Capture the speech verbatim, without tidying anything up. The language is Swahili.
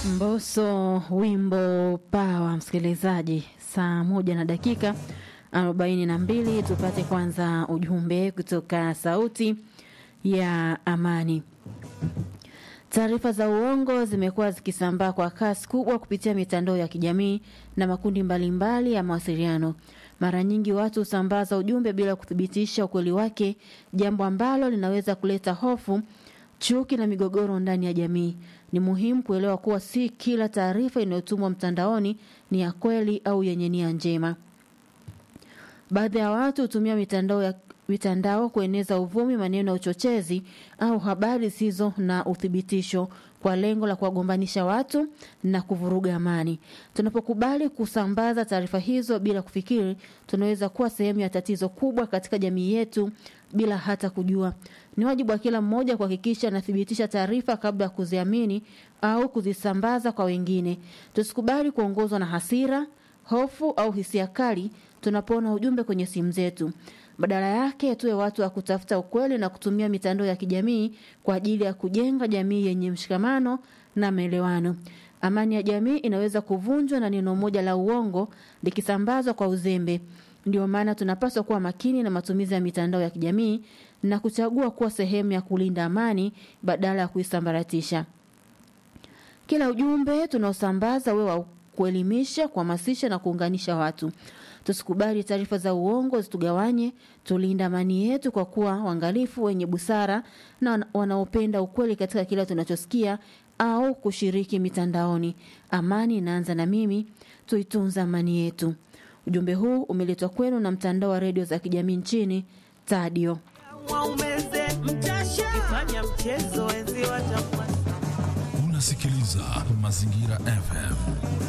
Mbosso wimbo Power, msikilizaji. Saa moja na dakika arobaini na mbili. Tupate kwanza ujumbe kutoka Sauti ya Amani. Taarifa za uongo zimekuwa zikisambaa kwa kasi kubwa kupitia mitandao ya kijamii na makundi mbalimbali mbali ya mawasiliano. Mara nyingi watu husambaza ujumbe bila kuthibitisha ukweli wake, jambo ambalo linaweza kuleta hofu, chuki na migogoro ndani ya jamii. Ni muhimu kuelewa kuwa si kila taarifa inayotumwa mtandaoni ni ya kweli au yenye nia njema. Baadhi ya watu hutumia mitandao ya mitandao kueneza uvumi, maneno ya uchochezi au habari zisizo na uthibitisho kwa lengo la kuwagombanisha watu na kuvuruga amani. Tunapokubali kusambaza taarifa hizo bila kufikiri, tunaweza kuwa sehemu ya tatizo kubwa katika jamii yetu bila hata kujua. Ni wajibu wa kila mmoja kuhakikisha anathibitisha taarifa kabla ya kuziamini au kuzisambaza kwa wengine. Tusikubali kuongozwa na hasira, hofu au hisia kali tunapoona ujumbe kwenye simu zetu. Badala yake tuwe watu wa kutafuta ukweli na kutumia mitandao ya kijamii kwa ajili ya kujenga jamii yenye mshikamano na maelewano. Amani ya jamii inaweza kuvunjwa na neno moja la uongo likisambazwa kwa uzembe. Ndio maana tunapaswa kuwa makini na matumizi ya mitandao ya kijamii na kuchagua kuwa sehemu ya kulinda amani badala ya kuisambaratisha. Kila ujumbe tunaosambaza uwe wa kuelimisha, kuhamasisha na kuunganisha watu. Tusikubali taarifa za uongo zitugawanye, tulinda amani yetu kwa kuwa waangalifu, wenye busara na wanaopenda ukweli katika kila tunachosikia au kushiriki mitandaoni. Amani inaanza na mimi, tuitunza amani yetu. Ujumbe huu umeletwa kwenu na mtandao wa redio za kijamii nchini Tadio. Unasikiliza Mazingira F M.